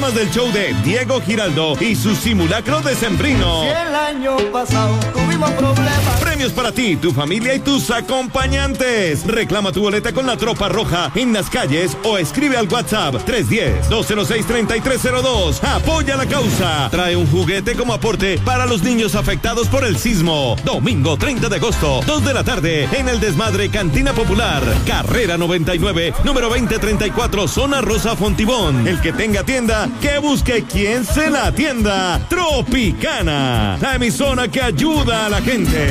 además del show de Diego Giraldo y su simulacro decembrino. Si el año pasado tuvimos problemas. Premios para ti, tu familia y tus acompañantes. Reclama tu boleta con la Tropa Roja en las calles o escribe al WhatsApp 310-206-3302. Apoya la causa. Trae un juguete como aporte para los niños afectados por el sismo. Domingo 30 de agosto, 2 de la tarde, en el Desmadre Cantina Popular. Carrera 99, número 2034, Zona Rosa Fontibón. El que tenga tienda, que busque quien se la atienda. Tropicana, la emisora que ayuda a la gente.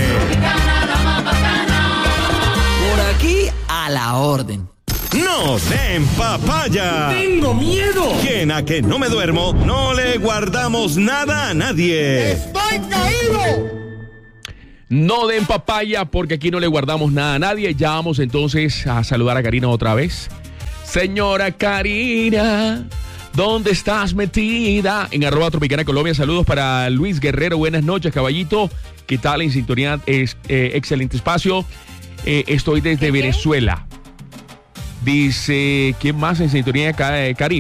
Por aquí a la orden. ¡No den papaya! ¡Tengo miedo! Quien a que no me duermo, no le guardamos nada a nadie. ¡Estoy caído! No den papaya porque aquí no le guardamos nada a nadie. Ya vamos entonces a saludar a Karina otra vez. Señora Karina, ¿dónde estás metida? En @Tropicana Colombia. Saludos para Luis Guerrero. Buenas noches, caballito. ¿Qué tal en sintonía? Excelente espacio. Estoy desde Venezuela. Dice, ¿quién más en sintonía acá, Cari?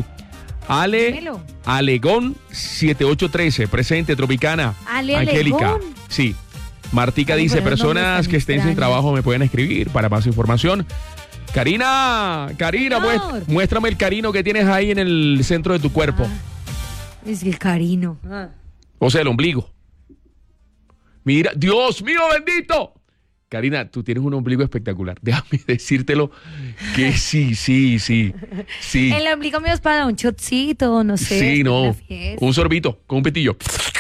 Alegón 7813, presente, Tropicana. Angélica. Alegón. Sí. Martica Ay, dice, pero el nombre personas tan que estén sin extraño. trabajo me pueden escribir para más información. Karina, Señor. muéstrame el carino que tienes ahí en el centro de tu cuerpo. Es que el carino. O sea, el ombligo. Mira, Dios mío bendito. Karina, tú tienes un ombligo espectacular. Déjame decírtelo que sí. El ombligo mío es para un shotcito, no sé. Sí, no. una fiesta. Un sorbito con un pitillo.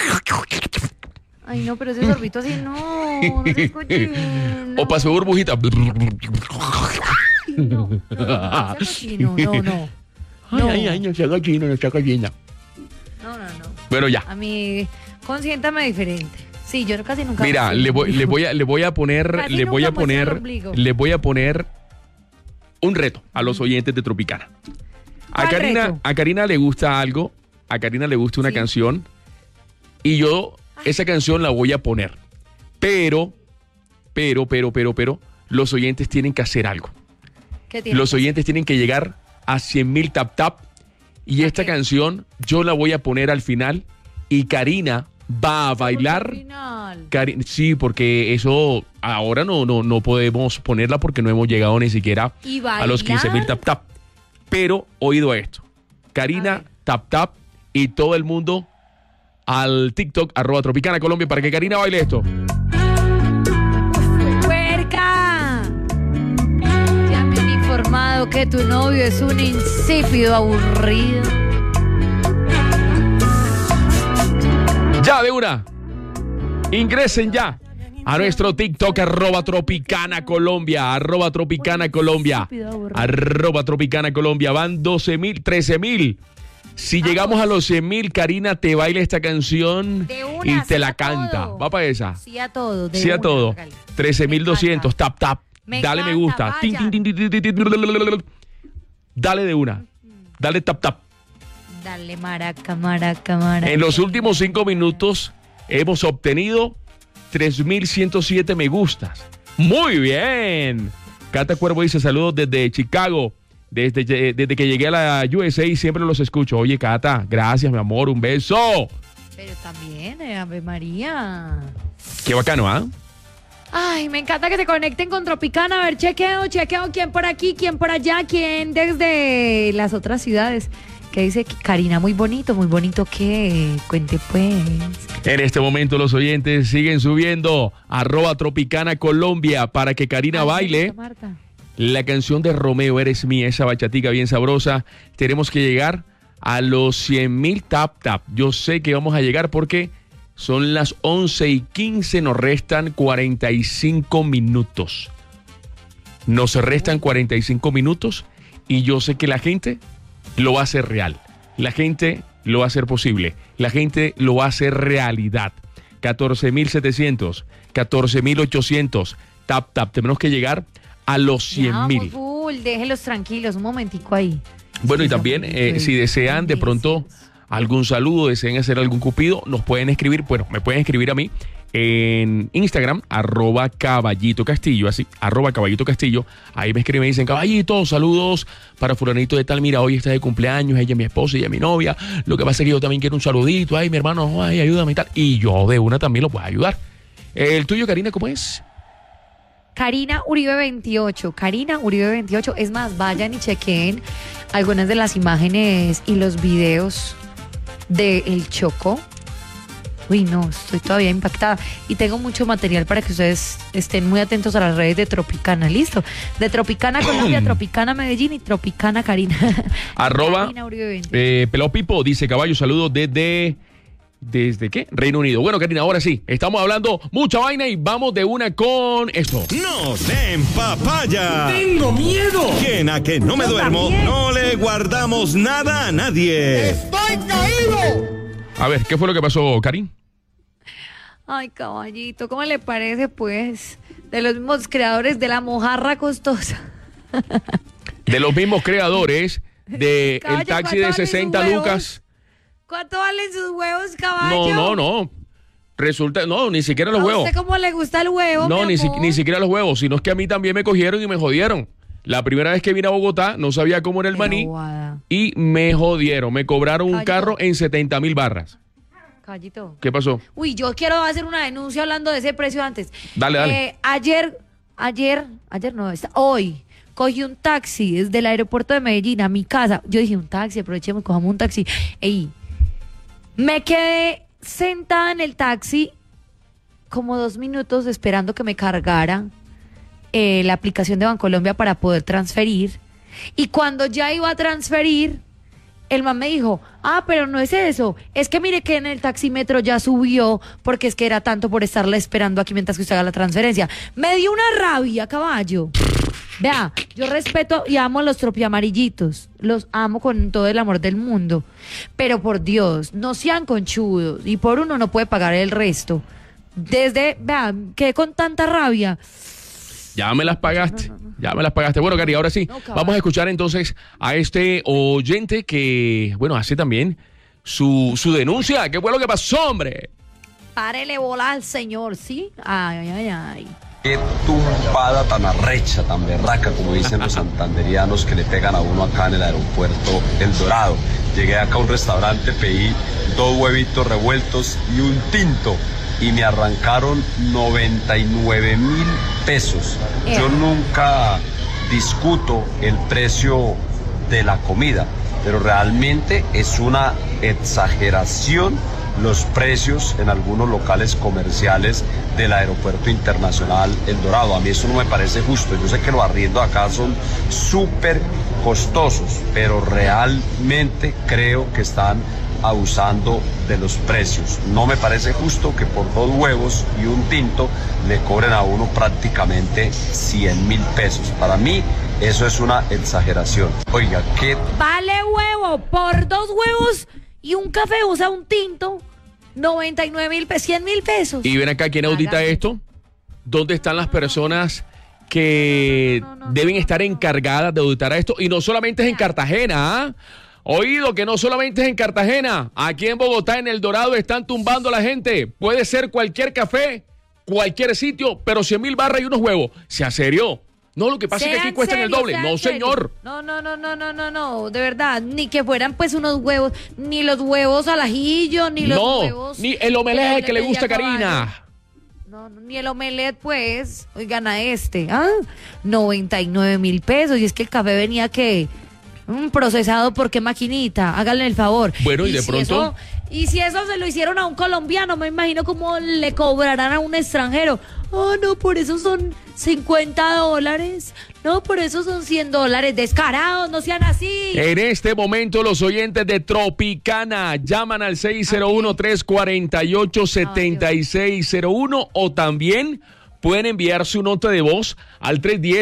Ay, no, pero ese sorbito así no se escuche. O pasó burbujita. No, sea cochino, no. Ay, no sea cochino, no sea cochina. No. Bueno, ya. A mí, consiéntame diferente. Sí, yo casi nunca. Mira, le voy a poner Casi nunca un reto a los oyentes de Tropicana. ¿Cuál reto? A Karina le gusta algo, a Karina le gusta una canción y yo esa canción la voy a poner. Pero los oyentes tienen que hacer algo. ¿Qué tiene? Los oyentes tienen que llegar a 100,000 tap y esta canción yo la voy a poner al final y Karina va a bailar. Sí, porque eso ahora no podemos ponerla porque no hemos llegado ni siquiera a los 15,000 tap. Pero oído a esto. Karina tap y todo el mundo al TikTok @Tropicana Colombia para que Karina baile esto. ¡Puerca! Ya me han informado que tu novio es un insípido aburrido. Ya de una. Ingresen ya a nuestro TikTok @Tropicana Colombia, @Tropicana Colombia, @Tropicana Colombia. Van 12,000, 13,000. Si llegamos a los 100,000, Karina te baila esta canción y te la canta. Todo. Va para esa. Sí a todo. Sí a todo. 13,200. Tap. Me Dale me encanta, gusta. vaya. Tin. Dale de una. Dale tap. Dale, maraca. En los últimos 5 minutos hemos obtenido 3,107 me gustas. Muy bien. Cata Cuervo dice saludos desde Chicago. Desde que llegué a la USA siempre los escucho. Oye, Cata, gracias, mi amor. Un beso. Pero también, Ave María. Qué bacano, ¿ah? Ay, me encanta que se conecten con Tropicana. A ver, chequeo. ¿Quién por aquí? ¿Quién por allá? ¿Quién desde las otras ciudades? Que dice que Karina, muy bonito que cuente pues. En este momento los oyentes siguen subiendo @Tropicana Colombia para que Karina baile Marta. la canción de Romeo, Eres Mía, esa bachatica bien sabrosa. Tenemos que llegar a los 100,000 tap. Yo sé que vamos a llegar porque son las 11:15, nos restan 45 minutos. Nos restan 45 minutos y yo sé que la gente lo va a hacer real. La gente lo va a hacer posible. La gente lo va a hacer realidad. 14,700, 14,800. Tap. Tenemos que llegar a los 100,000. Déjenlos tranquilos, un momentico ahí. Bueno, Sí, y también, son si desean de pronto algún saludo, desean hacer algún cupido, nos pueden escribir. Bueno, me pueden escribir a mí en Instagram, @Caballito Castillo, así, @Caballito Castillo. Ahí me escriben y me dicen, Caballito, saludos para fulanito de tal, mira, hoy está de cumpleaños, ella es mi esposa y ella es mi novia. Lo que pasa es que yo también quiero un saludito, ay, mi hermano, ay, ayúdame y tal. Y yo de una también lo puedo ayudar. ¿El tuyo, Karina, cómo es? Karina Uribe 28. Karina Uribe 28. Es más, vayan y chequen algunas de las imágenes y los videos de El Chocó. Uy, no, estoy todavía impactada. Y tengo mucho material para que ustedes estén muy atentos a las redes de Tropicana. ¿Listo? De Tropicana Colombia, Tropicana Medellín y Tropicana Karina. Karina Uribe 28. Pelao Pipo dice, caballo, saludos ¿desde qué? Reino Unido. Bueno, Karina, ahora sí, estamos hablando mucha vaina y vamos de una con esto. ¡No den papaya! ¡Tengo miedo! ¿Quién a que no me duermo? también. No le guardamos nada a nadie. ¡Estoy caído! A ver, ¿qué fue lo que pasó, Karin? Ay, caballito, ¿cómo le parece, pues? De los mismos creadores de la mojarra costosa. De los mismos creadores de Caballo, el taxi ¿cuánto de valen 60 sus huevos? lucas. ¿Cuánto valen sus huevos, caballo? No. Resulta, no, ni siquiera los ¿A huevos. usted cómo le gusta el huevo, No, mi ni amor? siquiera los huevos, sino es que a mí también me cogieron y me jodieron. La primera vez que vine a Bogotá no sabía cómo era el Pero maní guada. y me jodieron. Me cobraron un Caballito. carro en 70,000 barras. Caballito. ¿Qué pasó? Uy, yo quiero hacer una denuncia hablando de ese precio antes. Dale. Hoy cogí un taxi desde el aeropuerto de Medellín a mi casa. Yo dije, un taxi, aprovechemos, cojamos un taxi. Ey, me quedé sentada en el taxi como 2 minutos esperando que me cargara la aplicación de Bancolombia para poder transferir. Y cuando ya iba a transferir, el man me dijo, pero no es eso, es que mire que en el taxímetro ya subió, porque es que era tanto por estarle esperando aquí mientras que usted haga la transferencia. Me dio una rabia, caballo. Vea, yo respeto y amo a los tropiamarillitos, los amo con todo el amor del mundo, pero por Dios, no sean conchudos, y por uno no puede pagar el resto. Vea, quedé con tanta rabia. Ya me las pagaste. Ya me las pagaste. Bueno, Cari, ahora sí, caballo. vamos a escuchar entonces a este oyente que, bueno, hace también su denuncia. ¿Qué fue lo que pasó, hombre? Párele bola al señor, ¿sí? Ay. Qué tumbada tan arrecha, tan berraca, como dicen los santanderianos, que le pegan a uno acá en el aeropuerto El Dorado. Llegué acá a un restaurante, pedí 2 huevitos revueltos y un tinto, y me arrancaron 99,000 pesos. Yo nunca discuto el precio de la comida, pero realmente es una exageración los precios en algunos locales comerciales del Aeropuerto Internacional El Dorado. A mí eso no me parece justo. Yo sé que los arriendos acá son súper costosos, pero realmente creo que están abusando de los precios. No me parece justo que por 2 huevos y un tinto le cobren a uno prácticamente 100,000 pesos. Para mí eso es una exageración. Oiga, ¿qué Vale huevo, por 2 huevos y un café, o sea, un tinto, 99,000 pesos, 100,000 pesos. Y ven acá, ¿quién audita Hágame. esto? ¿Dónde están las personas que deben estar encargadas de auditar a esto? Y no solamente es en Cartagena, ¿ah? Oído, que no solamente es en Cartagena. Aquí en Bogotá, en El Dorado, están tumbando a la gente. Puede ser cualquier café, cualquier sitio, pero 100,000 barras y unos huevos. ¿Sea serio? No, lo que pasa es que aquí Sean cuestan el serios, doble. sean No, serios. señor. No, de verdad, ni que fueran pues unos huevos, ni los huevos al ajillo, ni los No, huevos. ni el omelette que le pedí gusta a a caballo. Karina. No, ni el omelette, pues. Oigan a 99,000 pesos. Y es que el café venía que procesado por qué maquinita. Háganle el favor. Bueno, y de pronto. Y si eso se lo hicieron a un colombiano, me imagino cómo le cobrarán a un extranjero. No, por eso son $50. No, por eso son $100. Descarados, no sean así. En este momento los oyentes de Tropicana llaman al 601-348-7601 o también pueden enviar su nota de voz al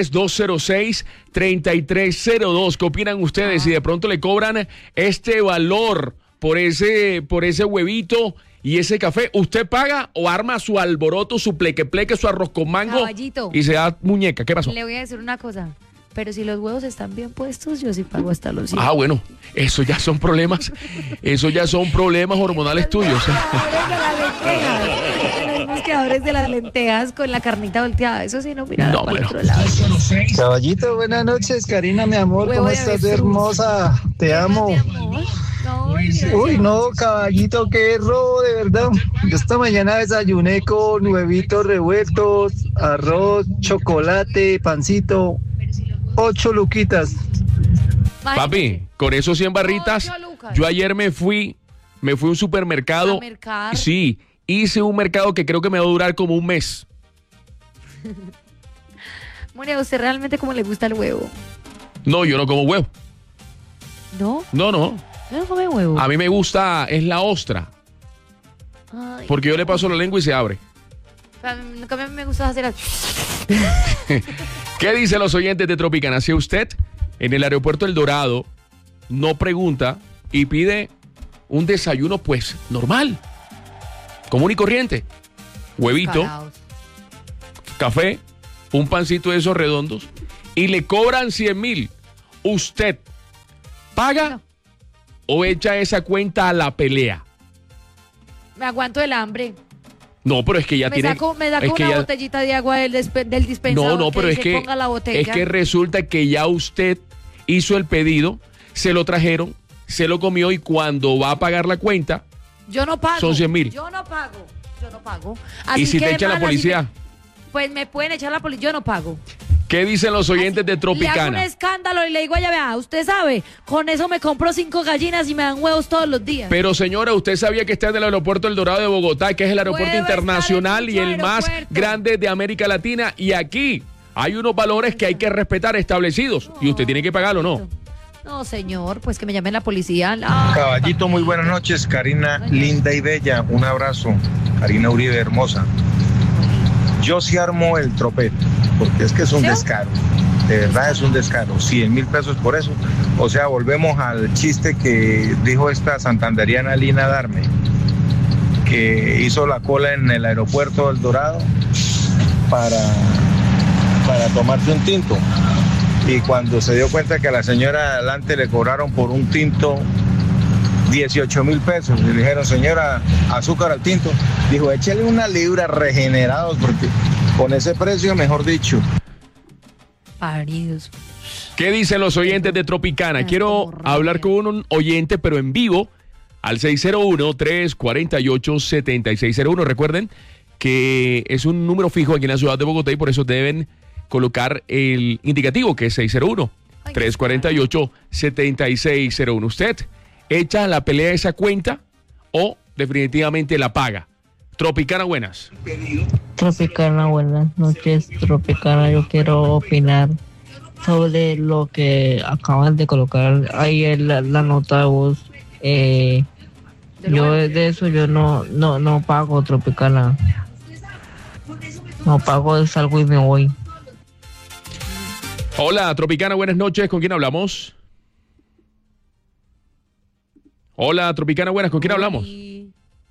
310-206-3302. ¿Qué opinan ustedes? Si de pronto le cobran este valor por ese huevito y ese café, ¿usted paga o arma su alboroto, su pleque, su arroz con mango Caballito. y se da muñeca? ¿Qué pasó? Le voy a decir una cosa. Pero si los huevos están bien puestos, yo sí pago hasta los 100. Ah, bueno, eso ya son problemas hormonales tuyos. Los buscadores de las lentejas con la carnita volteada. Eso sí, no, mira, No, para bueno. el otro lado. Caballito, buenas noches, Karina, mi amor, Huevo ¿cómo de estás, avestruz. hermosa? Te amo. Mi amor. No, Uy, no, caballito, qué robo, de verdad. Yo esta mañana desayuné con huevitos revueltos, arroz, chocolate, pancito, 8 luquitas. Papi, con esos 100 barritas, 8 lucas. yo ayer me fui a un supermercado. ¿A mercar? Sí, hice un mercado que creo que me va a durar como un mes. Moni, ¿a usted realmente cómo le gusta el huevo? No, yo no como huevo. ¿No? No. ¿No come huevo? A mí me gusta, es la ostra. Ay, Porque yo le paso la lengua y se abre. a mí me gusta hacer así. ¿Qué dicen los oyentes de Tropicana? Si usted en el aeropuerto El Dorado no pregunta y pide un desayuno, pues normal, común y corriente, huevito, Caraos. café, un pancito de esos redondos y le cobran 100,000, ¿usted paga No. o echa esa cuenta a la pelea? Me aguanto el hambre. No, pero es que ya Me tiene... saco es que una ya- botellita de agua del dispensador. No, pero es dice, que, ponga la botella. es que resulta que ya usted hizo el pedido, se lo trajeron, se lo comió y cuando va a pagar la cuenta, Yo no pago. son 100,000. Yo no pago. y si que, te echa la hermana, policía, pues me pueden echar la policía. Yo no pago. ¿qué dicen los oyentes de Le hago un Tropicana? escándalo y le digo, ya vea, usted sabe, con eso me compro 5 gallinas y me dan huevos todos los días. Pero señora, usted sabía que está en el aeropuerto El Dorado de Bogotá, que es el aeropuerto Puedo estar internacional en y el mucho más aeropuerto. grande de América Latina, y aquí hay unos valores que hay que respetar establecidos y usted tiene que pagarlo, ¿no? No, señor, pues que me llamen la policía. No. Caballito, muy buenas noches. Karina, linda y bella. Un abrazo. Karina Uribe, hermosa. Yo sí armo el tropete, porque es que es un ¿Sí? descaro. De verdad es un descaro. 100,000 pesos por eso. O sea, volvemos al chiste que dijo esta santanderiana Lina Darme, que hizo la cola en el aeropuerto del Dorado para tomarse un tinto. Y cuando se dio cuenta que a la señora de adelante le cobraron por un tinto 18,000 pesos, y le dijeron, señora, azúcar al tinto, dijo, échale una libra regenerados, porque con ese precio, mejor dicho. Paridos. ¿Qué dicen los oyentes de Tropicana? Ay, Quiero como rabia. hablar con un oyente, pero en vivo, al 601-348-7601. Recuerden que es un número fijo aquí en la ciudad de Bogotá y por eso deben colocar el indicativo, que es 601-348-7601. ¿Usted echa la pelea esa cuenta o definitivamente la paga? Tropicana, buenas. Tropicana, buenas noches, Tropicana. Yo quiero opinar sobre lo que acaban de colocar ahí en la nota de voz. Yo de eso yo no pago, Tropicana. No pago, salgo y me voy. Hola, Tropicana, buenas noches. ¿Con quién hablamos? Hola, Tropicana, buenas. ¿Con quién hablamos? Uy.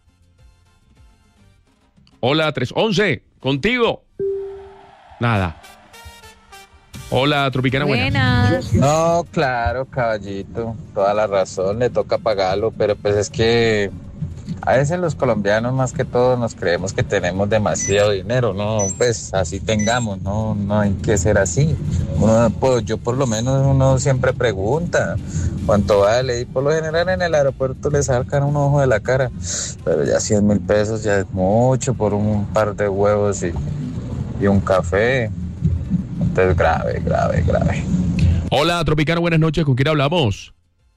Hola, 311. Contigo. Nada. Hola, Tropicana, buenas. Buenas. No, claro, caballito, toda la razón, le toca pagarlo, pero pues es que a veces los colombianos más que todo nos creemos que tenemos demasiado dinero, no, pues así tengamos, no hay que ser así. Uno, pues, yo por lo menos uno siempre pregunta cuánto vale y por lo general en el aeropuerto le sacan un ojo de la cara, pero ya 100,000 pesos ya es mucho por un par de huevos y un café. Entonces grave. Hola, Tropicana, buenas noches. ¿Con quién hablamos?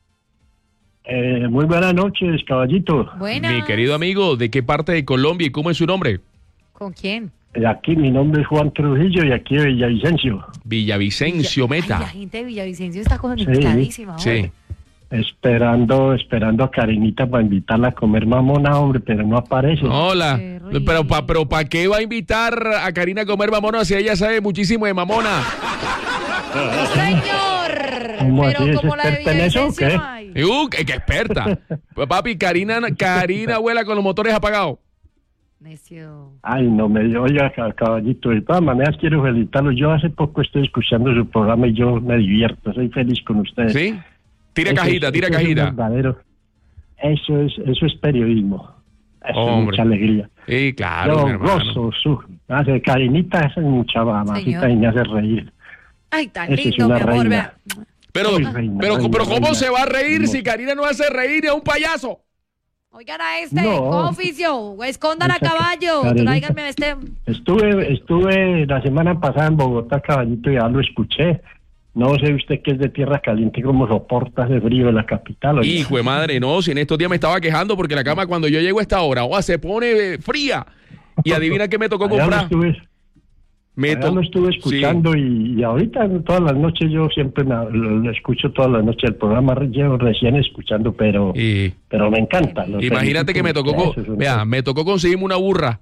Muy buenas noches, caballito. Buenas. Mi querido amigo, ¿de qué parte de Colombia y cómo es su nombre? ¿Con quién? Aquí mi nombre es Juan Trujillo y aquí de Villavicencio. Villavicencio, Ay, Meta. la gente de Villavicencio está conectadísima. Sí. hombre. Esperando a Karinita para invitarla a comer mamona, hombre, pero no aparece. Hola. Qué rico. Pero ¿para qué va a invitar a Karina a comer mamona si ella sabe muchísimo de mamona? ¡No, señor! ¿Cómo Pero así? ¿Es como la de experta en eso o Villavicencio, qué? ay. ¡Qué experta! Pues, papi, Karina vuela con los motores apagados. Necio. Ay, no me oiga, caballito, de todas maneras quiero felicitarlos. Yo hace poco estoy escuchando su programa y yo me divierto, soy feliz con ustedes. ¿Sí? Tira Eso cajita. Es verdadero. Eso es periodismo. Eso es mucha alegría. Sí, claro, mi Yo hermano. gozo hace Karinita, esa es mucha mamacita y me hace reír. Ay, tan Esa es lindo, una mi amor. reina. Vea. Pero ¿cómo reina. se va a reír si Karina no hace reír ni a un payaso? Oigan a este, No. con oficio, escondan a Esa caballo, Karenita. tráiganme a este. Estuve la semana pasada en Bogotá, caballito, y ya lo escuché. No sé usted que es de tierra caliente, cómo soporta ese frío de la capital. oiga. Hijo de madre, no, si en estos días me estaba quejando porque la cama cuando yo llego a esta hora, se pone fría. Y adivina qué me tocó Allá comprar. Lo estuve escuchando y ahorita todas las noches yo siempre lo escucho todas las noches el programa, llevo recién escuchando, pero me encanta. lo Imagínate que me tocó, felicito. Eso es vea, me tocó conseguirme una burra.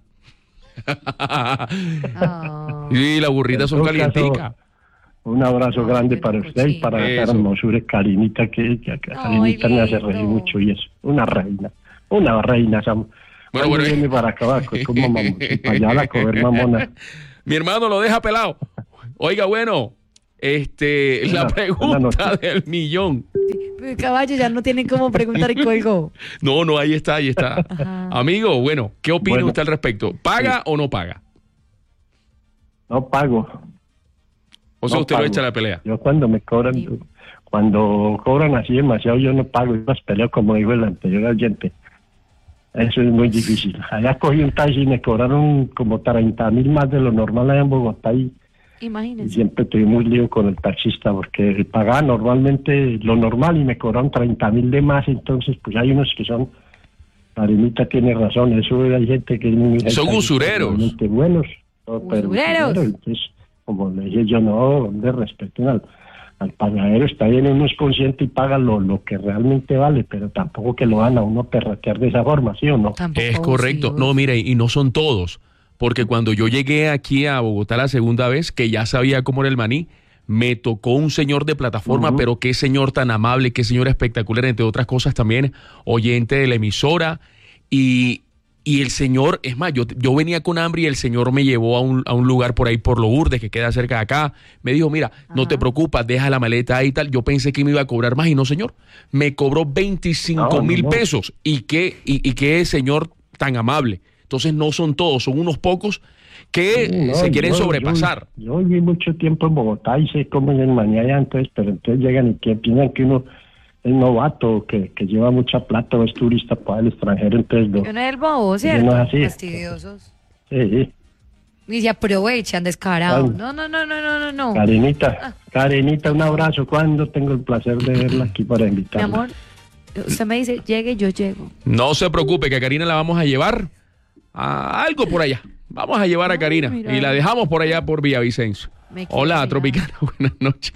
Sí, las burritas son En todo caso, calienticas. Un abrazo grande para usted y para esa Eso. hermosura Karinita, que Karinita me hace reír mucho y es una reina Sam. Bueno, Cuando viene para acá, como para allá a comer mamona. Mi hermano lo deja pelado. Oiga, bueno, la pregunta del millón. El caballo ya no tienen cómo preguntar y colgó. No, ahí está. Ajá. Amigo, bueno, ¿qué opina Bueno. usted al respecto? ¿Paga o no paga? No pago. O sea, No usted lo pago. echa a la pelea. Yo cuando cobran así demasiado, yo no pago, yo las peleo como dijo el anterior oyente. Eso es muy difícil. Allá cogí un taxi y me cobraron como 30,000 más de lo normal allá en Bogotá y Imagínense. siempre tuvimos lío con el taxista porque pagaba normalmente lo normal y me cobraron 30,000 de más, entonces pues hay unos que son, Karinita tiene razón, eso hay gente que es muy... Son usureros. realmente buenos, no, pero Usureros. entonces, como le dije yo, no, de respeten al pagadero, está bien, uno es consciente y paga lo que realmente vale, pero tampoco que lo van a uno perratear de esa forma, ¿sí o no? Es correcto. No, mire, y no son todos. Porque cuando yo llegué aquí a Bogotá la segunda vez, que ya sabía cómo era el maní, me tocó un señor de plataforma, pero qué señor tan amable, qué señor espectacular, entre otras cosas también, oyente de la emisora. Y el señor, es más, yo venía con hambre y el señor me llevó a un lugar por ahí por Lourdes, que queda cerca de acá. Me dijo, mira, no te preocupes, deja la maleta ahí y tal. Yo pensé que me iba a cobrar más y no, señor. Me cobró 25,000 pesos. Y qué señor tan amable. Entonces no son todos, son unos pocos que Sí, no, se quieren sobrepasar. Yo viví mucho tiempo en Bogotá y sé cómo es el maní allá, entonces, pero entonces llegan y que piensan que uno es novato, que lleva mucha plata o es turista para el extranjero, entonces Yo no es el bobo, ¿cierto? no es así. Fastidiosos. sí. Y se aprovechan, descarados. Ay. No. Karinita, un abrazo. ¿Cuándo tengo el placer de verla aquí para Mi invitarla? amor, usted me dice, llegue, yo llego. No se preocupe, que a Karina la vamos a llevar a algo por allá. Vamos a llevar a Karina mira. y la dejamos por allá por Villavicencio. Me quiero Hola, mirar. Tropicana, buenas noches.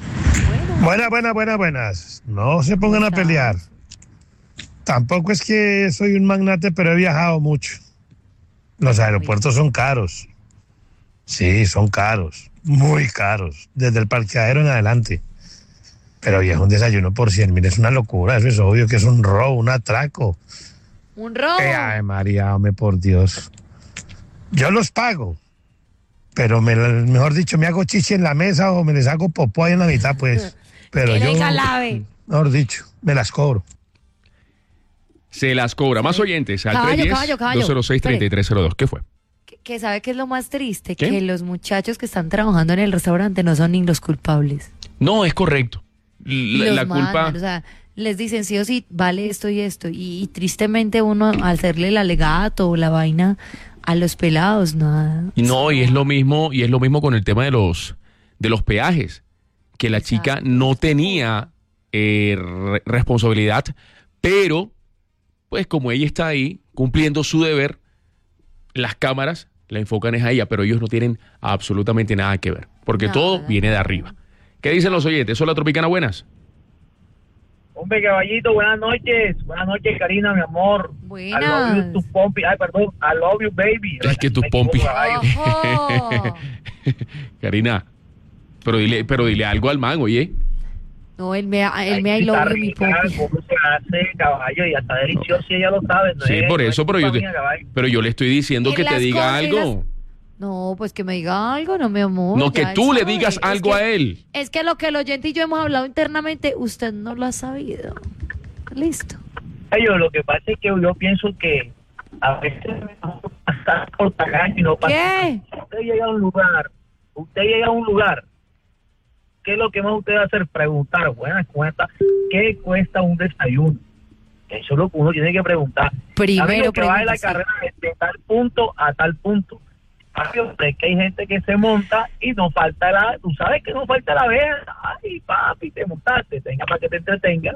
Buenas. No se pongan a pelear. Tampoco es que soy un magnate, pero he viajado mucho. Los aeropuertos son caros. Sí, son caros. Muy caros. Desde el parqueadero en adelante. Pero viejo, un desayuno por 100,000 es una locura. Eso es obvio que es un robo, un atraco. Un robo. Ay, María, hombre, por Dios. Yo los pago. Pero mejor dicho, me hago chichi en la mesa o me les hago popó ahí en la mitad, pues. Pero Que yo, venga el ave. mejor dicho, me las cobro. Se las cobra. Más oyentes al Caballo, 310-206-3302. ¿Qué fue? Que sabe que es lo más triste, ¿Qué? que los muchachos que están trabajando en el restaurante no son ni los culpables. No, es correcto. Los La culpa... mandan, o sea, les dicen sí o sí, vale esto y esto. Y tristemente uno, al hacerle el alegato o la vaina a los pelados, nada. No, y es lo mismo con el tema de los peajes, que la chica no tenía responsabilidad, pero pues como ella está ahí cumpliendo su deber, las cámaras la enfocan es a ella, pero ellos no tienen absolutamente nada que ver, porque Nada. todo viene de arriba. ¿Qué dicen los oyentes? Hola, Tropicana, buenas. Hombre, caballito, buenas noches. Buenas noches, Karina, mi amor. Buenas. I love you, tu pompi. Ay, perdón. I love you, baby. Es que tu pompi. Ojo. Karina, pero dile algo al man, oye. No, él me I love you, mi papi. ¿Cómo se hace, caballo? Y hasta delicioso, y ella lo sabe. No Sí, es, por no eso, es pero culpa mía, caballo. yo le estoy diciendo En que te las diga cosas, algo. No, pues que me diga algo, no, mi amor. No, que ya tú él le sabe. digas Es algo que- a él. Es que lo que el oyente y yo hemos hablado internamente, usted no lo ha sabido. Listo. Yo lo que pasa es que yo pienso que a veces es mejor pasar por tagaño y no pasar. ¿Qué? Usted llega a un lugar, ¿qué es lo que más usted va a hacer? Preguntar, buenas cuentas, ¿qué cuesta un desayuno? Eso es lo que uno tiene que preguntar. Primero Amigo, que va de la pregunta, sí. carrera de tal punto a tal punto. Amigo, es que hay gente que se monta y no falta tú sabes que no falta la vez. Ay, papi, te montaste, tenga para que te entretenga.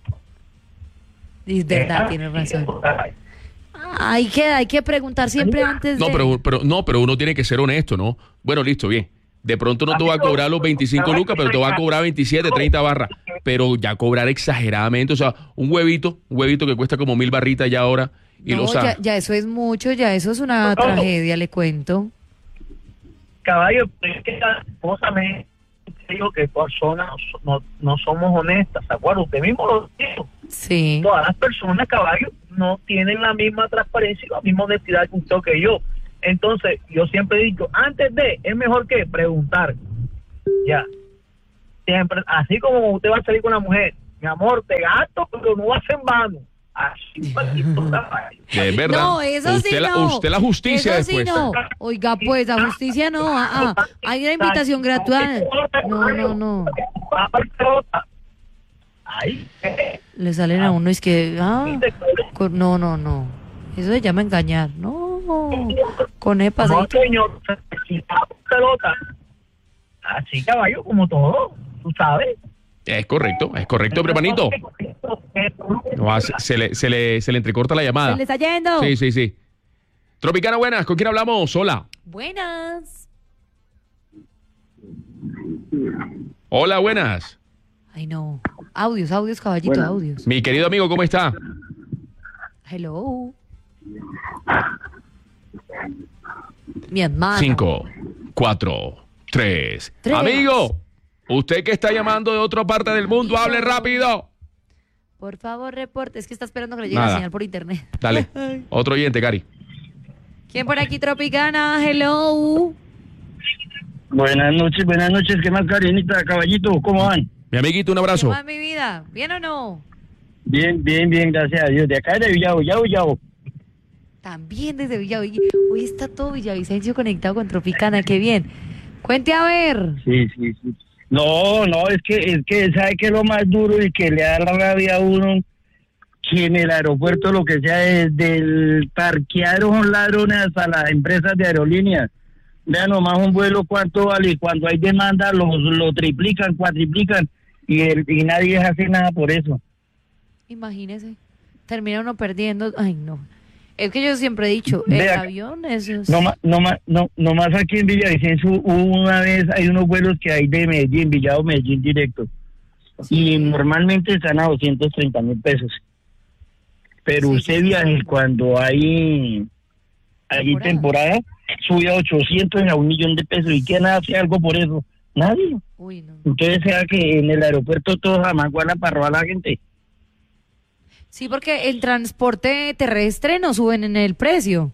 Es verdad, tiene razón. Hay que preguntar siempre antes No, de... pero uno tiene que ser honesto, ¿no? Bueno, listo, bien. De pronto no te va a cobrar los 25 lucas, pero te va a cobrar 27, 30 barras. Pero ya cobrar exageradamente, o sea, un huevito que cuesta como 1000 barritas ya ahora. Y No, lo sabe. ya eso es mucho, ya eso es una tragedia, le cuento. Caballo, es que la esposa me dijo que personas no somos honestas, ¿se acuerda? Usted mismo lo dijo. Sí. Todas las personas, caballo, no tienen la misma transparencia y la misma honestidad que usted o que yo. Entonces, yo siempre he dicho, antes de, es mejor que preguntar. Ya. Siempre, así como usted va a salir con la mujer, mi amor, te gasto, pero no vas en vano. Así, maldito caballo. Es verdad. No, eso usted sí la, no. Usted la justicia eso después. Sí no. Oiga, pues, la justicia no. Hay una invitación gratuita. No. Le salen a uno, es que... No. Eso se llama engañar. No. Con el No, pasadito. señor, si pelota. Así, caballo, como todo, tú sabes. Es correcto, hermanito. No, se le entrecorta la llamada. Se le está yendo. Sí. Tropicana, buenas. ¿Con quién hablamos? Hola. Buenas. Hola, buenas. Ay, no. Audios, caballito, Buenas. audios. Mi querido amigo, ¿cómo está? Hello. Mi hermana. 5, 4, 3. Amigo, usted que está llamando de otra parte del mundo, hable rápido. Por favor, reporte. Es que está esperando que le llegue Nada. la señal por internet. Dale. Otro oyente, Cari. ¿Quién por aquí, Tropicana? Hello. Buenas noches, ¿qué más, Karinita, caballito? ¿Cómo van? Mi amiguito, un ¿Qué abrazo. más, mi vida? ¿Bien o no? Bien, gracias a Dios. De acá de Villavo. También desde Villavicencio. Hoy está todo Villavicencio conectado con Tropicana. Qué bien. Cuente a ver. Sí. No, es que ¿sabe qué es lo más duro y que le da la rabia a uno? Que en el aeropuerto lo que sea, desde el parqueadero son ladrones hasta las empresas de aerolíneas. Vean nomás un vuelo cuánto vale, y cuando hay demanda lo triplican, cuatriplican y nadie hace nada por eso. Imagínese. Termina uno perdiendo. Ay, no. Es que yo siempre he dicho, el Vea, avión, eso es... No más aquí en Villavicencio una vez hay unos vuelos que hay de Medellín, Medellín directo. Sí. Y normalmente están a 230,000 pesos. Pero usted viaje cuando hay temporada, sube a 800 y a 1,000,000 de pesos. ¿Y quién hace algo por eso? Nadie. Uy, no. Entonces sea que en el aeropuerto todos jamás guardan para robar a la gente. Sí, porque el transporte terrestre no suben en el precio.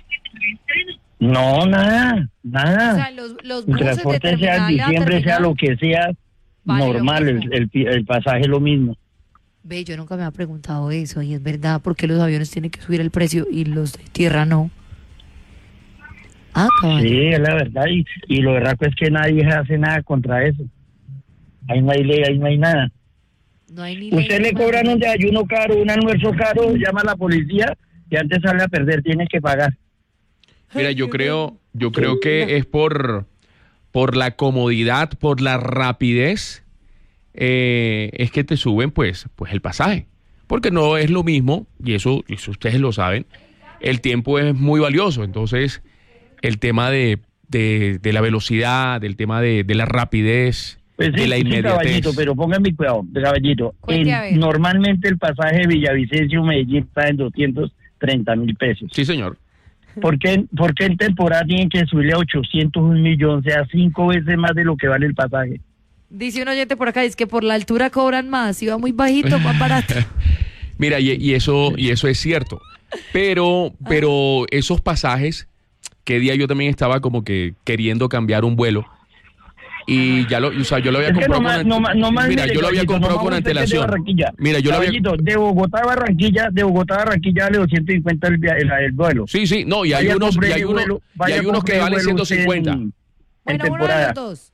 No, nada. O sea, los El buses transporte de sea en terminal a diciembre, sea terminal, lo que sea, vale lo normal, mismo. el pasaje es lo mismo. Ve, yo nunca me había preguntado eso, y es verdad, ¿por qué los aviones tienen que subir el precio y los de tierra no? Ah, caballo. Sí, es la verdad, y lo verdad es que nadie hace nada contra eso. Ahí no hay ley, ahí no hay nada. No hay ni Usted le cobran un desayuno caro, un almuerzo caro, llama a la policía y antes sale a perder, tiene que pagar. Mira, yo creo que es por la comodidad, por la rapidez, es que te suben pues el pasaje. Porque no es lo mismo, y eso ustedes lo saben, el tiempo es muy valioso. Entonces, el tema de la velocidad, del tema de la rapidez, Pues de la inmediatez. Caballito, pero pónganme cuidado, caballito. Normalmente el pasaje de Villavicencio-Medellín está en 230,000 pesos. Sí, señor. ¿Por qué en temporada tienen que subirle a 800, 1,000,000? O sea, 5 veces más de lo que vale el pasaje. Dice un oyente por acá, es que por la altura cobran más, si va muy bajito, más barato. Mira, y eso es cierto. Pero esos pasajes, que día yo también estaba como que queriendo cambiar un vuelo. Y ya yo lo había comprado con antelación. Mira, yo lo había... De Bogotá a Barranquilla vale 250 el vuelo. Sí, no, y hay unos que valen 150. Bueno, uno de los dos.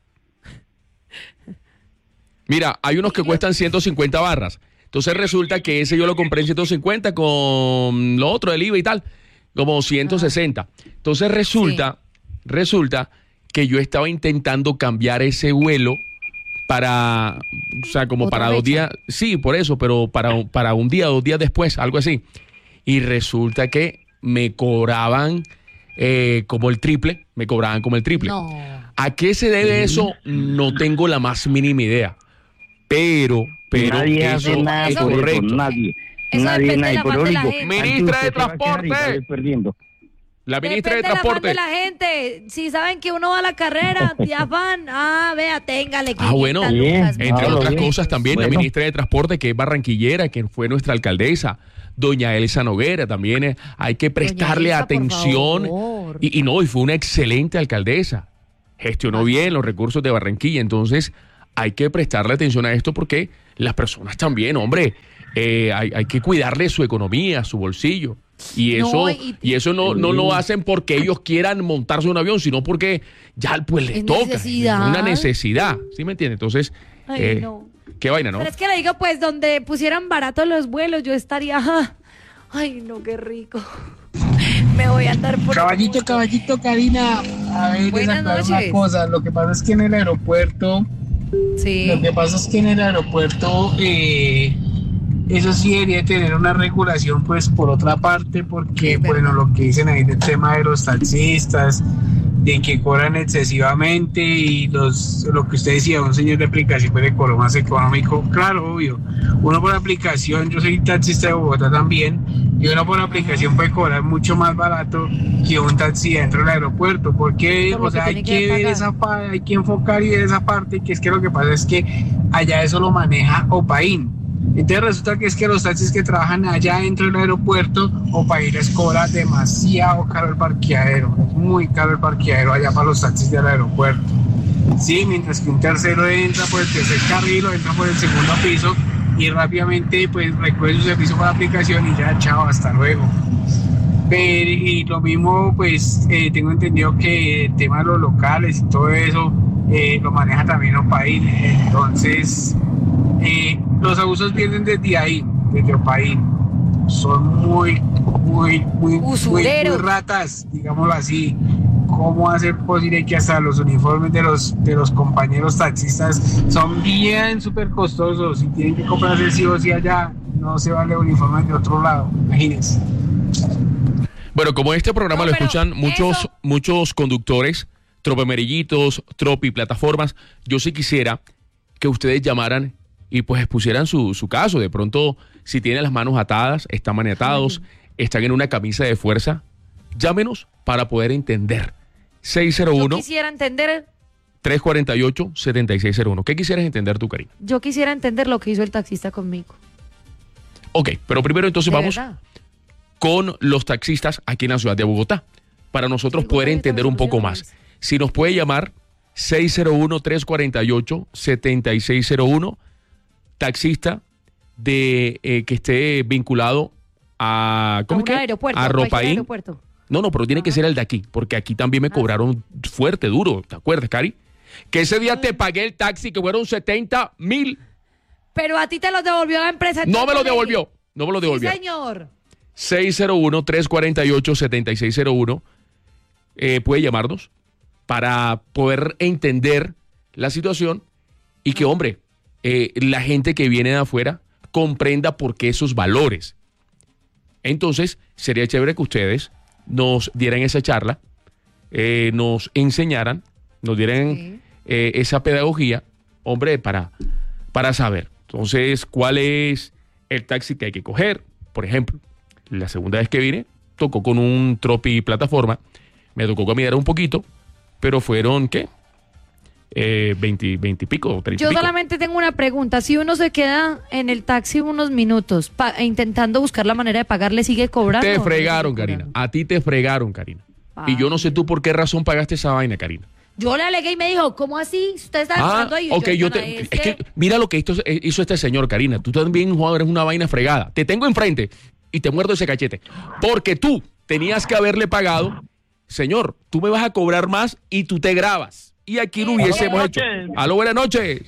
Mira, hay unos que cuestan 150 barras. Entonces resulta que ese yo lo compré en 150 con lo otro del IVA y tal, como 160. Entonces resulta que yo estaba intentando cambiar ese vuelo para, o sea, como para 2 días. Sí, por eso, pero para un día, 2 días después, algo así. Y resulta que me cobraban como el triple, No. ¿A qué se debe eso? No tengo la más mínima idea. Pero nadie hace nada es por correcto. Eso, nadie. Eso Nadie, por la Ministra de Transporte. La ministra de Transporte. De la gente. Si saben que uno va a la carrera, ya van. Vea, téngale. Bueno, bien, entre otras cosas también la ministra de Transporte, que es barranquillera, que fue nuestra alcaldesa, doña Elsa Noguera, también hay que prestarle Elsa, atención. Y fue una excelente alcaldesa. Gestionó bien los recursos de Barranquilla, entonces hay que prestarle atención a esto porque las personas también, hombre, hay que cuidarle su economía, su bolsillo. Y eso no lo hacen porque ellos quieran montarse un avión, sino porque ya pues les toca. Es una necesidad, ¿sí me entiende? Entonces, qué vaina, ¿no? Pero es que le digo, pues, donde pusieran baratos los vuelos, yo estaría... Ay, no, qué rico. Me voy a andar por... Caballito, Karina. A ver, buenas noches. Una cosa. Lo que pasa es que en el aeropuerto... Sí. Eso sí debería tener una regulación, pues, por otra parte, porque, bueno, lo que dicen ahí del tema de los taxistas, de que cobran excesivamente y lo que usted decía, un señor de aplicación puede cobrar más económico, claro, obvio. Uno por aplicación, yo soy taxista de Bogotá también, y uno por aplicación puede cobrar mucho más barato que un taxi dentro del aeropuerto, porque, o sea, hay que ver hay que enfocar y ver esa parte, que es que lo que pasa es que allá eso lo maneja Opaín. Entonces resulta que es que los taxis que trabajan allá dentro del aeropuerto, Opaín les cobra demasiado caro el parqueadero, es muy caro el parqueadero allá para los taxis del aeropuerto. Sí, mientras que un tercero entra por el tercer carril o entra por el segundo piso y rápidamente pues recoge su servicio por la aplicación y ya, chao, hasta luego. Y lo mismo, pues tengo entendido que el tema de los locales y todo eso lo maneja también Opaín. Entonces, los abusos vienen desde ahí, desde Opaín. Son muy ratas, digámoslo así. ¿Cómo hacer posible que hasta los uniformes de los compañeros taxistas son bien súper costosos y tienen que comprarse sí o sí allá? No se vale uniformes de otro lado, imagínense. Bueno, como este programa lo escuchan muchos conductores, tropemerillitos, tropi, plataformas, yo sí quisiera que ustedes llamaran y pues expusieran su caso. De pronto, si tienen las manos atadas, están maniatados, están en una camisa de fuerza, llámenos para poder entender. 601. Yo quisiera entender. 348-7601. ¿Qué quisieras entender tú, Karina? Yo quisiera entender lo que hizo el taxista conmigo. Ok, pero primero entonces vamos ¿verdad? Con los taxistas aquí en la ciudad de Bogotá, para nosotros poder entender un poco más. Si nos puede llamar, 601-348-7601, taxista que esté vinculado a aeropuerto, a Ropaín. Aeropuerto. No, pero tiene que ser el de aquí, porque aquí también me cobraron fuerte, duro. ¿Te acuerdas, Cari? Que ese día te pagué el taxi, que fueron 70,000. Pero a ti te lo devolvió la empresa. No me lo devolvió. Sí, señor. 601-348-7601. Puede llamarnos para poder entender la situación y que, hombre, la gente que viene de afuera comprenda por qué esos valores. Entonces, sería chévere que ustedes nos dieran esa charla, nos enseñaran, nos dieran esa pedagogía, hombre, para saber. Entonces, ¿cuál es el taxi que hay que coger? Por ejemplo, la segunda vez que vine, tocó con un tropi plataforma, me tocó caminar un poquito, pero fueron, ¿qué? 20 y pico, 30 y Yo pico. solamente tengo una pregunta. Si uno se queda en el taxi unos minutos intentando buscar la manera de pagar, ¿le sigue cobrando? Te ¿O no le fregaron, sigue Karina. cobrando? A ti te fregaron, Karina. Y yo no sé tú por qué razón pagaste esa vaina, Karina. Yo le alegué y me dijo, ¿cómo así? Usted está entrando ahí. Ok, es que mira lo que hizo este señor, Karina. Tú también, jugador, eres una vaina fregada. Te tengo enfrente y te muerdo ese cachete. Porque tú tenías que haberle pagado, señor, tú me vas a cobrar más y tú te grabas. Y aquí lo hubiésemos hecho. Aló, buenas noches.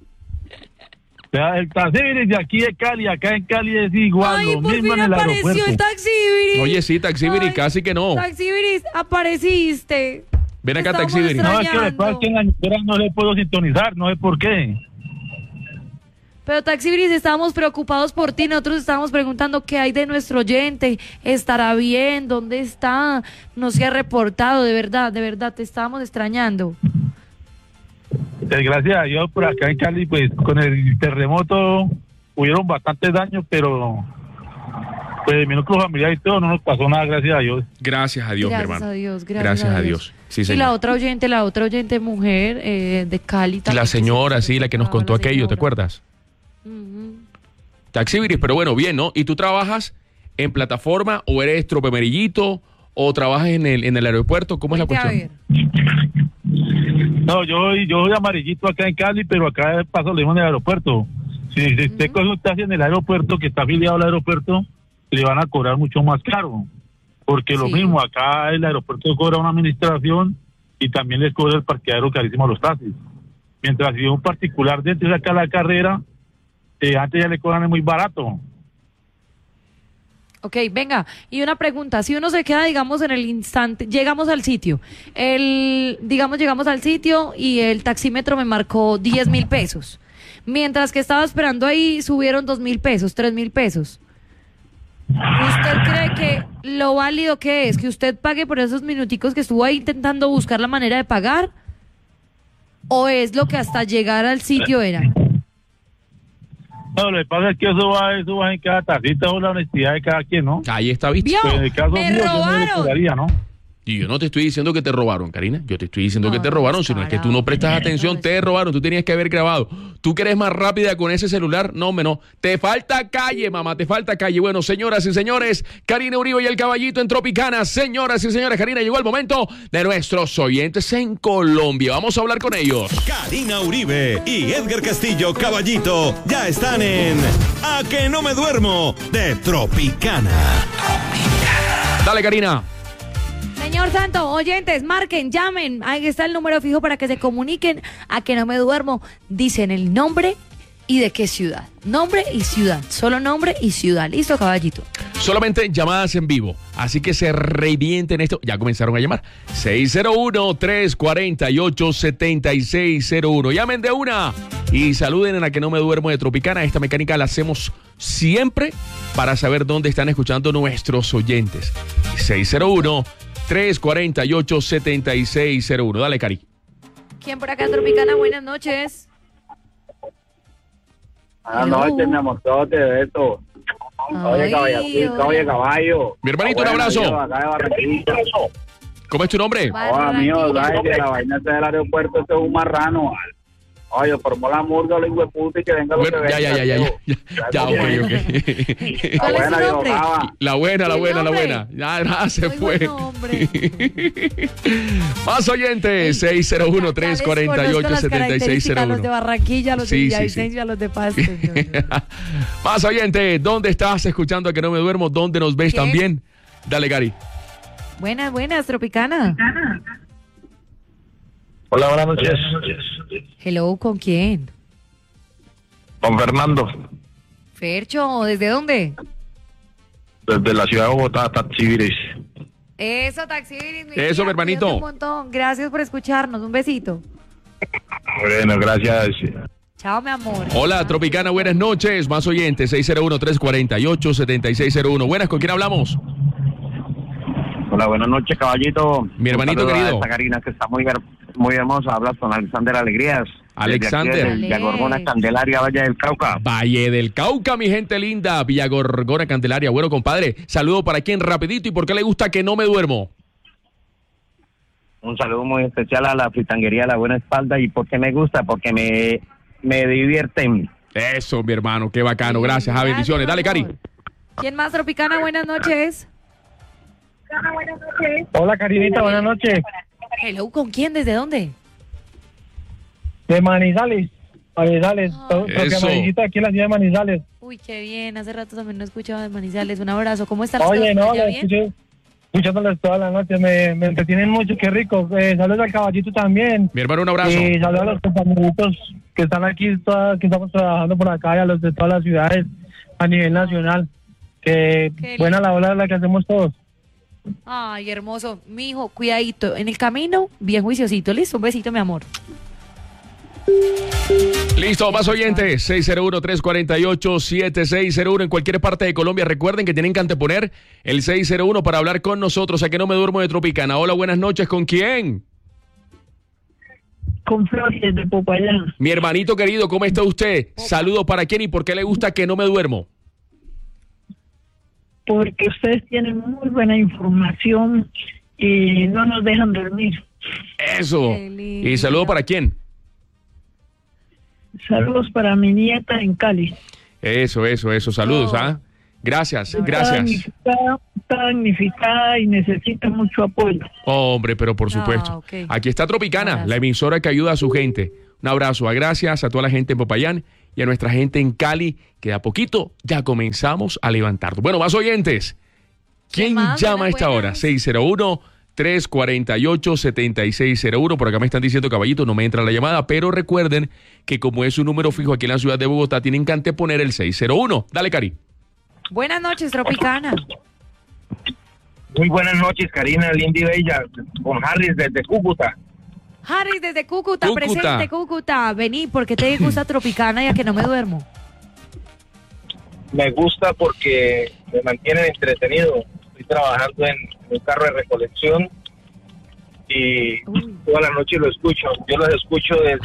El Taxibiris de aquí de Cali, acá en Cali es igual, Ay, lo por mismo fin en el apareció aeropuerto. el Taxibiris. Oye, sí, Taxibiris, casi que no. Taxibiris, apareciste. Ven acá, Estamos Taxibiris. No, es que después que en la emisora no le puedo sintonizar, no sé por qué. Pero Taxibiris, estábamos preocupados por ti. Nosotros estábamos preguntando qué hay de nuestro oyente. ¿Estará bien? ¿Dónde está? No se ha reportado, de verdad, te estábamos extrañando. Gracias a Dios, por acá en Cali, pues con el terremoto hubieron bastantes daños, pero pues mi núcleo familiar y todo no nos pasó nada, gracias a Dios. Gracias a Dios, mi Gracias hermano. a Dios, Gracias a Dios. Sí, y señor. la otra oyente mujer de Cali también. La señora, sí, la que nos contó aquello, ¿te acuerdas? Taxibiris, pero bueno, bien, ¿no? ¿Y tú trabajas en plataforma o eres tropemerillito o trabajas en el aeropuerto? ¿Cómo es la cuestión? No, yo soy amarillito acá en Cali, pero acá paso lo mismo en el aeropuerto. Si usted coge un taxi en el aeropuerto, que está afiliado al aeropuerto, le van a cobrar mucho más caro. Porque lo mismo, acá el aeropuerto cobra una administración y también les cobra el parqueadero carísimo a los taxis. Mientras si un particular dentro de acá la carrera, antes ya le cobran muy barato. Ok, venga, y una pregunta, si uno se queda, digamos, en el instante, llegamos al sitio, llegamos al sitio y el taxímetro me marcó 10,000 pesos, mientras que estaba esperando ahí subieron 2,000 pesos, 3,000 pesos. ¿Usted cree que lo válido que es que usted pague por esos minuticos que estuvo ahí intentando buscar la manera de pagar? ¿O es lo que hasta llegar al sitio era? No, lo que pasa es que eso va en cada tacita o la honestidad de cada quien, ¿no? Ahí está, ¿viste? Pues en el caso ¡Me mío, yo no le robaron! cobraría, ¿no? Y yo no te estoy diciendo que te robaron, Karina. Yo te estoy diciendo que te robaron, sino es que tú no prestas atención, te robaron. Tú tenías que haber grabado. ¿Tú que eres más rápida con ese celular? No, hombre, no. Te falta calle, mamá, te falta calle. Bueno, señoras y señores, Karina Uribe y el Caballito en Tropicana. Señoras y señores, Karina, llegó el momento de nuestros oyentes en Colombia. Vamos a hablar con ellos. Karina Uribe y Edgar Castillo, Caballito, ya están en A que no me duermo de Tropicana. Dale, Karina. Señor Santo, oyentes, marquen, llamen. Ahí está el número fijo para que se comuniquen. A que no me duermo. Dicen el nombre y de qué ciudad. Nombre y ciudad. Solo nombre y ciudad. ¿Listo, Caballito? Solamente llamadas en vivo. Así que se revienten esto. Ya comenzaron a llamar. 601-348-7601. Llamen de una y saluden en A que no me duermo de Tropicana. Esta mecánica la hacemos siempre para saber dónde están escuchando nuestros oyentes. 601-348-7601. Dale, Cari. ¿Quién por acá, Tropicana? Buenas noches. Buenas noches, mi amor, todo te beso. Oye, caballacito, oye, caballo. Mi hermanito, un abrazo. Acá de Barranquilla. ¿Cómo es tu nombre? Hola, mío, sabes que la vaina esta del aeropuerto, este es un marrano. Oye, formó la murga, los hijueputa y que venga lo que venga. Ya, ok. ¿Cuál es su nombre? La buena. Ya, se fue. Más oyentes, 601-348-7601. Los de Barranquilla, los de Villavicencio, los de Paste. Más oyentes, ¿dónde estás escuchando A que no me duermo? ¿Dónde nos ves también? Dale, Gary. Buenas, Tropicana. Hola, buenas noches. Hello, ¿con quién? Con Fernando, Fercho, ¿desde dónde? desde la ciudad de Bogotá, Taxibiris. Eso, Taxibiris. Eso, mi hermanito. Un montón. Gracias por escucharnos. Un besito. Bueno, gracias. Chao, mi amor. Hola, Tropicana, buenas noches. Más oyentes, 601-348-7601. Buenas, ¿con quién hablamos? Hola, buenas noches, caballito. Mi hermanito querido. Esta Karina que está muy hermosa. Hablas con Alexander Alegrías. Alexander. Villagorgona, Candelaria, Valle del Cauca. Valle del Cauca, mi gente linda. Villagorgona, Candelaria. Bueno, compadre, saludo para quien rapidito. ¿Y por qué le gusta Que no me duermo? Un saludo muy especial a la fritanguería La Buena Espalda. ¿Y por qué me gusta? Porque me divierten. Eso, mi hermano, qué bacano. Gracias, Javi. Bendiciones. Dale, Cari. ¿Quién más, Tropicana? Buenas noches. Hola, Karinita, buenas noches. Hello, ¿con quién? ¿Desde dónde? De Manizales. Manizales. Eso. Aquí en la ciudad de Manizales. Uy, qué bien. Hace rato también no escuchaba de Manizales. Un abrazo. ¿Cómo estás? Oye, no, ¿Ya lo bien? escuché escuchándoles toda la noche. Me entretienen mucho, qué rico. Saludos al caballito también. Mi hermano, un abrazo. Y saludos a los compañeritos que están aquí, que estamos trabajando por acá, y a los de todas las ciudades a nivel nacional. Que buena la ola la que hacemos todos. Ay, hermoso. Mijo, cuidadito. En el camino, bien juiciosito. Listo, un besito, mi amor. Listo, más oyentes, 601-348-7601 en cualquier parte de Colombia. Recuerden que tienen que anteponer el 601 para hablar con nosotros. A que no me duermo de Tropicana. Hola, buenas noches, ¿con quién? Con Flores de Popayán. Mi hermanito querido, ¿cómo está usted? Saludos para quién y por qué le gusta que no me duermo. Porque ustedes tienen muy buena información y no nos dejan dormir. Eso. ¿Y saludo para quién? Saludos para mi nieta en Cali. Eso. Saludos, ¿ah? Gracias. Está damnificada y necesita mucho apoyo. Hombre, pero por supuesto. Ok. Aquí está Tropicana, la emisora que ayuda a su gente. Un abrazo, gracias a toda la gente en Popayán y a nuestra gente en Cali, que de a poquito ya comenzamos a levantarnos. Bueno, más oyentes. ¿Quién llama a esta hora? 601-348-7601. Por acá me están diciendo, caballito, no me entra la llamada, pero recuerden que como es un número fijo aquí en la ciudad de Bogotá, tienen que anteponer el 601. Dale, Cari. Buenas noches, Tropicana. Muy buenas noches, Karina, linda y bella, con Harris desde Cúcuta. Harry, desde Cúcuta, Cúcuta. presente, Cúcuta. Vení, ¿por qué te gusta Tropicana y a que no me duermo? Me gusta porque me mantienen entretenido. Estoy trabajando en un carro de recolección y toda la noche lo escucho. Yo los escucho desde